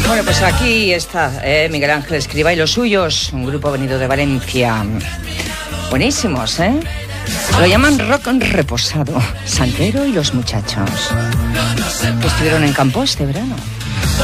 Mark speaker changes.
Speaker 1: Bueno, pues aquí está Miguel Ángel Escrivá y los suyos, un grupo venido de Valencia. Buenísimos, ¿eh? Lo llaman rock reposado. Santero y los muchachos. Que estuvieron en Campos este verano.